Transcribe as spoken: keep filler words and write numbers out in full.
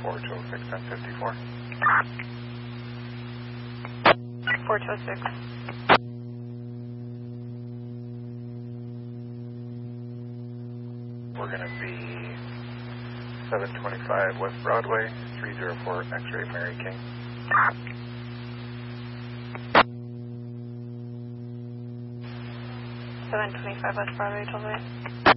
four two oh six, ten fifty-four. four two oh six. We're going to be seven twenty-five West Broadway, three oh four X-ray Mary King. seven twenty-five West Broadway, twelve eight.